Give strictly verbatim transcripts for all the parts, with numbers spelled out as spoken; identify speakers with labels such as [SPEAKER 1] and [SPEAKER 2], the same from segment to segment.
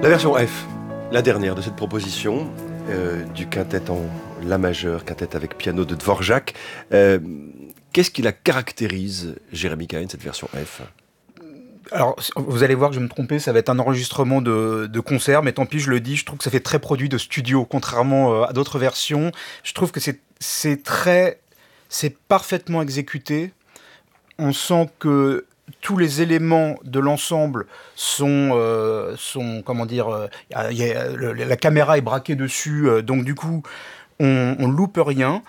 [SPEAKER 1] La version F, la dernière de cette proposition, euh, du quintet en La majeure, quintet avec piano de Dvorak. Euh, qu'est-ce qui la caractérise, Jérémy Cahen, cette version F ?
[SPEAKER 2] Alors, vous allez voir que je vais me tromper, ça va être un enregistrement de, de concert, mais tant pis, je le dis, je trouve que ça fait très produit de studio, contrairement à d'autres versions. Je trouve que c'est, c'est très... c'est parfaitement exécuté. On sent que tous les éléments de l'ensemble sont, euh, sont comment dire, euh, y a, le, la caméra est braquée dessus, euh, donc du coup, on, on loupe rien.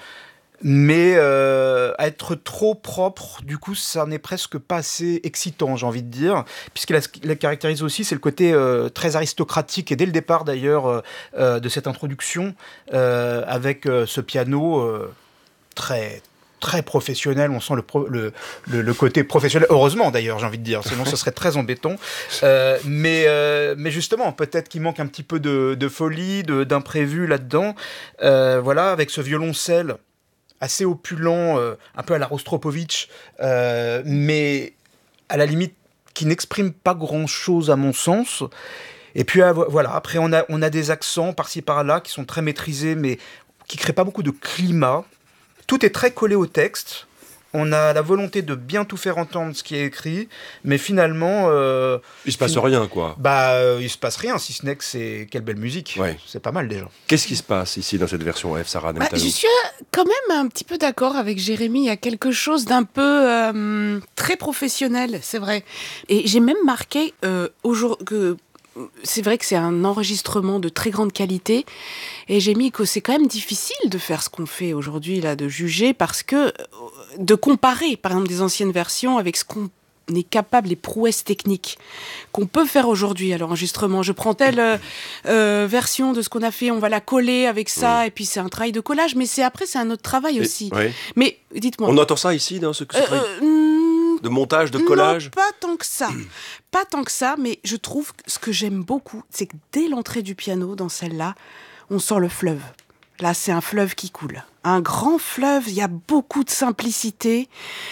[SPEAKER 2] Mais euh, être trop propre, du coup, ça n'est presque pas assez excitant, j'ai envie de dire. Puisqu'il la caractérise aussi, c'est le côté euh, très aristocratique, et dès le départ d'ailleurs euh, de cette introduction, euh, avec euh, ce piano euh, très... très professionnel, on sent le, pro, le, le, le côté professionnel, heureusement d'ailleurs, j'ai envie de dire, sinon ce serait très embêtant. Euh, mais, euh, mais justement, peut-être qu'il manque un petit peu de, de folie, de, d'imprévu là-dedans. Euh, voilà, avec ce violoncelle assez opulent, euh, un peu à la Rostropovitch, euh, mais à la limite qui n'exprime pas grand-chose à mon sens. Et puis euh, voilà, après on a, on a des accents par-ci par-là qui sont très maîtrisés, mais qui ne créent pas beaucoup de climat. Tout est très collé au texte. On a la volonté de bien tout faire entendre ce qui est écrit, mais finalement... Euh,
[SPEAKER 1] il se passe fin... rien, quoi.
[SPEAKER 2] Bah, euh, il se passe rien, si ce n'est que c'est... Quelle belle musique.
[SPEAKER 1] Ouais.
[SPEAKER 2] C'est pas mal, déjà.
[SPEAKER 1] Qu'est-ce qui se passe ici, dans cette version F, Sarah
[SPEAKER 3] bah, Je suis quand même un petit peu d'accord avec Jérémy. Il y a quelque chose d'un peu euh, très professionnel, c'est vrai. Et j'ai même marqué euh, aujourd'hui... que c'est vrai que c'est un enregistrement de très grande qualité et j'ai mis que c'est quand même difficile de faire ce qu'on fait aujourd'hui, là, de juger, parce que de comparer, par exemple, des anciennes versions avec ce qu'on est capable, les prouesses techniques qu'on peut faire aujourd'hui à l'enregistrement. Je prends telle euh, euh, version de ce qu'on a fait, on va la coller avec ça, oui. Et puis c'est un travail de collage, mais c'est, après c'est un autre travail et, aussi.
[SPEAKER 1] Oui.
[SPEAKER 3] Mais dites-moi...
[SPEAKER 1] On entend ça ici, dans ce, ce
[SPEAKER 3] euh,
[SPEAKER 1] travail
[SPEAKER 3] euh,
[SPEAKER 1] de montage, de collage ?
[SPEAKER 3] Non, pas tant que ça. Pas tant que ça, mais je trouve que ce que j'aime beaucoup, c'est que dès l'entrée du piano, dans celle-là, on sent le fleuve. Là, c'est un fleuve qui coule. Un grand fleuve, il y a beaucoup de simplicité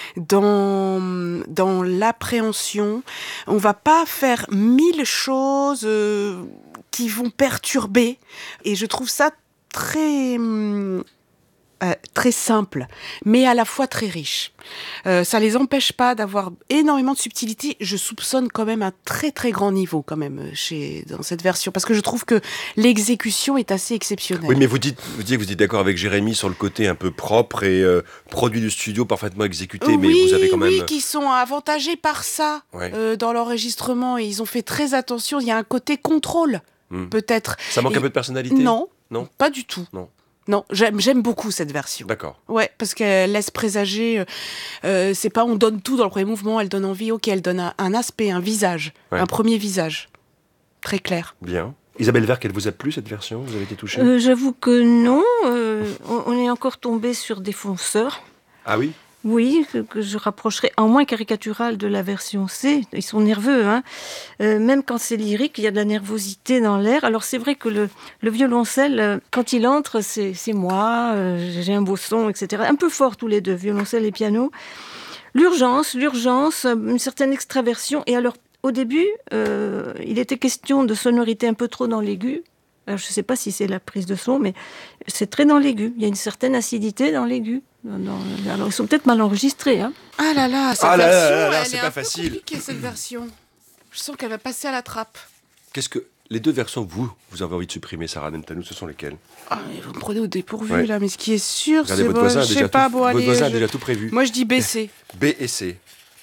[SPEAKER 3] dans, dans l'appréhension. On va pas faire mille choses euh, qui vont perturber. Et je trouve ça très... Hum, Euh, très simple, mais à la fois très riche. Euh, ça les empêche pas d'avoir énormément de subtilité. Je soupçonne quand même un très très grand niveau quand même chez, dans cette version, parce que je trouve que l'exécution est assez exceptionnelle.
[SPEAKER 1] Oui, mais vous dites, vous dites que vous êtes d'accord avec Jérémy sur le côté un peu propre et euh, produit du studio parfaitement exécuté,
[SPEAKER 3] oui,
[SPEAKER 1] mais vous avez quand même...
[SPEAKER 3] Oui, qui sont avantagés par ça
[SPEAKER 1] ouais.
[SPEAKER 3] euh, dans l'enregistrement, et ils ont fait très attention. Il y a un côté contrôle, hmm. peut-être.
[SPEAKER 1] Ça manque
[SPEAKER 3] et...
[SPEAKER 1] un peu de personnalité ?
[SPEAKER 3] Non,
[SPEAKER 1] non,
[SPEAKER 3] pas du tout.
[SPEAKER 1] Non.
[SPEAKER 3] Non, j'aime, j'aime beaucoup cette version.
[SPEAKER 1] D'accord.
[SPEAKER 3] Ouais, parce qu'elle laisse présager, euh, c'est pas on donne tout dans le premier mouvement, elle donne envie, ok, elle donne un, un aspect, un visage, ouais. un premier visage, très clair.
[SPEAKER 1] Bien. Isabelle Werck, elle vous a plu cette version ? Vous avez été touchée ?
[SPEAKER 4] euh, J'avoue que non, euh, on, on est encore tombé sur des fonceurs.
[SPEAKER 1] Ah oui ?
[SPEAKER 4] Oui, que, que je rapprocherais en moins caricatural de la version C. Ils sont nerveux, hein. Euh, même quand c'est lyrique, il y a de la nervosité dans l'air. Alors c'est vrai que le, le violoncelle, euh, quand il entre, c'est, c'est moi, euh, j'ai un beau son, et cetera. Un peu fort tous les deux, violoncelle et piano. L'urgence, l'urgence, une certaine extraversion. Et alors, au début, euh, il était question de sonorité un peu trop dans l'aigu. Alors, je ne sais pas si c'est la prise de son, mais c'est très dans l'aigu. Il y a une certaine acidité dans l'aigu. Non, alors ils sont peut-être mal enregistrés. Hein.
[SPEAKER 3] Ah là là, cette
[SPEAKER 1] ah là
[SPEAKER 3] version,
[SPEAKER 1] là là là,
[SPEAKER 3] elle
[SPEAKER 1] c'est
[SPEAKER 3] est
[SPEAKER 1] pas
[SPEAKER 3] un
[SPEAKER 1] facile.
[SPEAKER 3] peu compliquée, cette version. Je sens qu'elle va passer à la trappe.
[SPEAKER 1] Qu'est-ce que les deux versions que vous, vous avez envie de supprimer, Sarah Nemtanou, ce sont lesquelles ?
[SPEAKER 3] Ah, vous me prenez au dépourvu,
[SPEAKER 1] ouais.
[SPEAKER 3] là, mais ce qui est sûr,
[SPEAKER 1] regardez,
[SPEAKER 3] c'est
[SPEAKER 1] votre
[SPEAKER 3] bon,
[SPEAKER 1] voisin
[SPEAKER 3] je sais
[SPEAKER 1] déjà
[SPEAKER 3] pas,
[SPEAKER 1] tout,
[SPEAKER 3] bon,
[SPEAKER 1] votre
[SPEAKER 3] allez,
[SPEAKER 1] voisin
[SPEAKER 3] je...
[SPEAKER 1] a déjà tout prévu.
[SPEAKER 3] Moi, je dis B C.
[SPEAKER 1] B et C.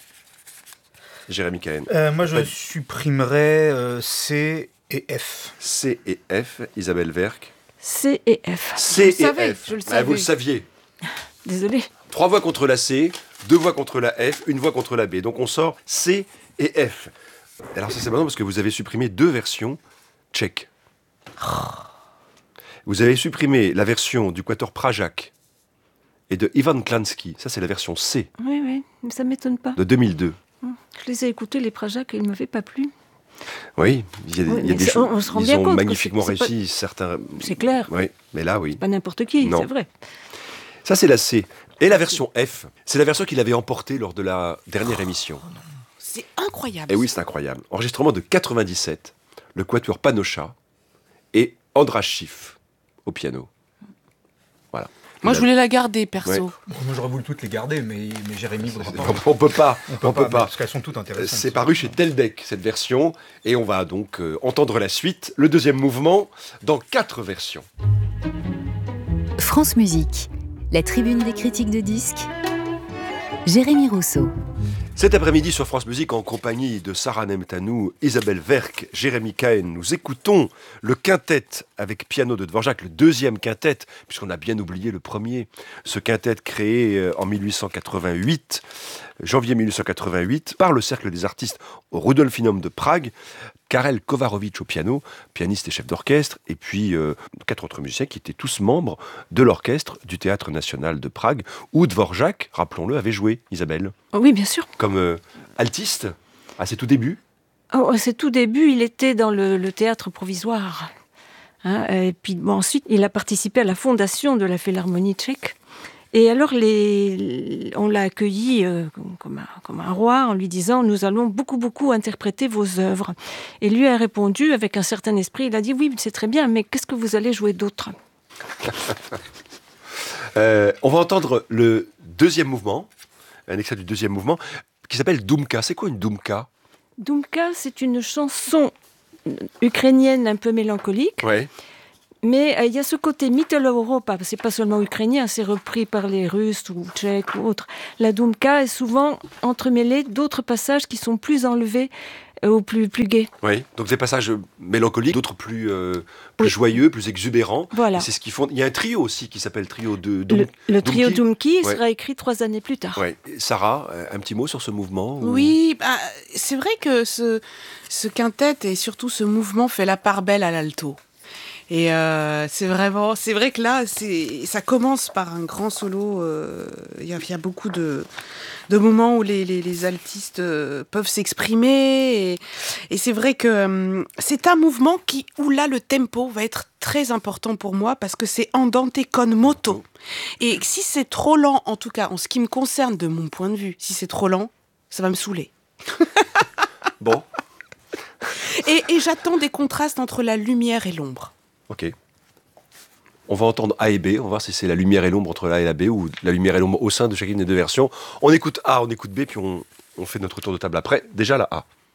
[SPEAKER 1] Jérémy Cahen.
[SPEAKER 2] Euh, moi, je Pas... supprimerais euh, C et F.
[SPEAKER 1] C et F, Isabelle Werck.
[SPEAKER 4] C et F.
[SPEAKER 1] C
[SPEAKER 3] je
[SPEAKER 1] et
[SPEAKER 3] savais,
[SPEAKER 1] F.
[SPEAKER 3] Je le
[SPEAKER 1] bah,
[SPEAKER 3] savais.
[SPEAKER 1] vous le saviez.
[SPEAKER 4] Désolée.
[SPEAKER 1] Trois voix contre la C, deux voix contre la F, une voix contre la B. Donc on sort C et F. Alors ça c'est marrant parce que vous avez supprimé deux versions tchèques. Vous avez supprimé la version du quatuor Pražák et de Ivan Klansky. Ça c'est la version C.
[SPEAKER 4] Oui, oui, mais ça ne m'étonne pas.
[SPEAKER 1] De deux mille deux.
[SPEAKER 4] Je les ai écoutés, les Pražák, et ils ne m'avaient pas plu.
[SPEAKER 1] Oui, il y a,
[SPEAKER 4] oui,
[SPEAKER 1] il y a des choses.
[SPEAKER 4] On, on se rend
[SPEAKER 1] ils
[SPEAKER 4] bien
[SPEAKER 1] ont
[SPEAKER 4] compte
[SPEAKER 1] magnifiquement
[SPEAKER 4] c'est, c'est
[SPEAKER 1] réussi
[SPEAKER 4] pas...
[SPEAKER 1] certains.
[SPEAKER 4] C'est clair.
[SPEAKER 1] Oui, mais là, oui.
[SPEAKER 4] C'est pas n'importe qui,
[SPEAKER 1] non.
[SPEAKER 4] c'est vrai.
[SPEAKER 1] Ça, c'est la C. Et la version F, c'est la version qu'il avait emportée lors de la dernière émission.
[SPEAKER 3] C'est incroyable.
[SPEAKER 1] Et oui, c'est incroyable. Enregistrement de quatre-vingt-dix-sept, le quatuor Panocha et Andras Schiff au piano. Voilà.
[SPEAKER 3] Moi, je voulais la garder, perso.
[SPEAKER 1] Ouais.
[SPEAKER 2] Bon, moi, j'aurais voulu toutes les garder, mais, mais Jérémy voudra pas.
[SPEAKER 1] On peut pas,
[SPEAKER 2] On peut
[SPEAKER 1] on
[SPEAKER 2] pas,
[SPEAKER 1] peut pas.
[SPEAKER 2] parce qu'elles sont toutes intéressantes.
[SPEAKER 1] C'est paru chez Teldec, cette version, et on va donc euh, entendre la suite, le deuxième mouvement, dans quatre versions.
[SPEAKER 5] France Musique, la tribune des critiques de disques. Jérémy Rousseau.
[SPEAKER 1] Cet après-midi sur France Musique, en compagnie de Sarah Nemtanou, Isabelle Verck, Jérémy Cahen, nous écoutons le quintet avec piano de Dvorak, le deuxième quintet, puisqu'on a bien oublié le premier. Ce quintet créé en mille huit cent quatre-vingt-huit, janvier mille huit cent quatre-vingt-huit, par le Cercle des artistes au Rudolfinum de Prague, Karel Kovarovitch au piano, pianiste et chef d'orchestre, et puis euh, quatre autres musiciens qui étaient tous membres de l'orchestre du Théâtre National de Prague, où Dvorak, rappelons-le, avait joué, Isabelle.
[SPEAKER 4] Oui, bien sûr.
[SPEAKER 1] Comme euh, altiste, à ses tout débuts.
[SPEAKER 4] Oh, à ses tout débuts, il était dans le, le théâtre provisoire. Hein, et puis bon, ensuite, il a participé à la fondation de la Philharmonie tchèque. Et alors, les, on l'a accueilli euh, comme, un, comme un roi en lui disant « Nous allons beaucoup, beaucoup interpréter vos œuvres ». Et lui a répondu avec un certain esprit, il a dit « Oui, c'est très bien, mais qu'est-ce que vous allez jouer d'autre »
[SPEAKER 1] euh, On va entendre le deuxième mouvement, un extrait du deuxième mouvement, qui s'appelle Dumka. C'est quoi une Dumka ?
[SPEAKER 4] Dumka, c'est une chanson ukrainienne un peu mélancolique.
[SPEAKER 1] Ouais.
[SPEAKER 4] Mais il euh, y a ce côté Mitteleuropa, c'est pas seulement ukrainien, c'est repris par les Russes ou Tchèques ou autres. La Dumka est souvent entremêlée d'autres passages qui sont plus enlevés euh, ou plus, plus gais.
[SPEAKER 1] Oui, donc des passages mélancoliques, d'autres plus, euh, plus
[SPEAKER 4] Oui.
[SPEAKER 1] joyeux, plus exubérants.
[SPEAKER 4] Voilà.
[SPEAKER 1] Et c'est ce qu'ils font. Il y a un trio aussi qui s'appelle Trio de Dum-
[SPEAKER 4] Le, le trio
[SPEAKER 1] Dumki.
[SPEAKER 4] Dumki
[SPEAKER 1] Ouais.
[SPEAKER 4] sera écrit trois années plus tard.
[SPEAKER 1] Ouais. Sarah, un petit mot sur ce mouvement ou...
[SPEAKER 3] Oui, bah, c'est vrai que ce, ce quintet et surtout ce mouvement fait la part belle à l'alto. Et euh, c'est vraiment, c'est vrai que là, c'est, ça commence par un grand solo. Il euh, y, y a beaucoup de, de moments où les, les, les altistes euh, peuvent s'exprimer. Et, et c'est vrai que euh, c'est un mouvement qui, où là, le tempo va être très important pour moi parce que c'est andante con moto. Et si c'est trop lent, en tout cas, en ce qui me concerne, de mon point de vue, si c'est trop lent, ça va me saouler.
[SPEAKER 1] Bon,
[SPEAKER 3] Et, et j'attends des contrastes entre la lumière et l'ombre.
[SPEAKER 1] ok. On va entendre A et B, on va voir si c'est la lumière et l'ombre entre l'A et la B ou la lumière et l'ombre au sein de chacune des deux versions. On écoute A, on écoute B, puis on, on fait notre tour de table après. Déjà la A.